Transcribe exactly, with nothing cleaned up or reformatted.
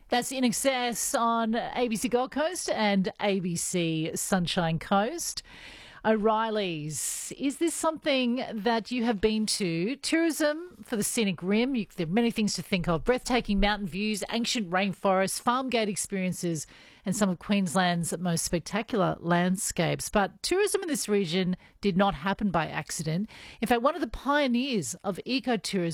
That's In Excess on A B C Gold Coast and A B C Sunshine Coast. O'Reilly's. Is this something that you have been to? Tourism for the scenic rim. You, there are many things to think of. Breathtaking mountain views, ancient rainforests, farm gate experiences, and some of Queensland's most spectacular landscapes. But tourism in this region did not happen by accident. In fact, one of the pioneers of ecotourism